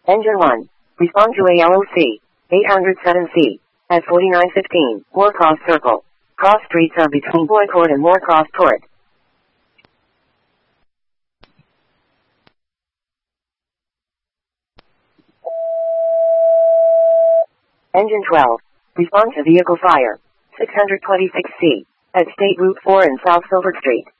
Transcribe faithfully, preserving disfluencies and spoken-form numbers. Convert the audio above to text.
Engine one. Respond to A L O C. eight oh seven C. At forty-nine fifteen. Moorcross Circle. Cross streets are between Boy Court and Moorcross Court. Engine twelve. Respond to vehicle fire. six twenty-six C. At State Route four and South Silver Street.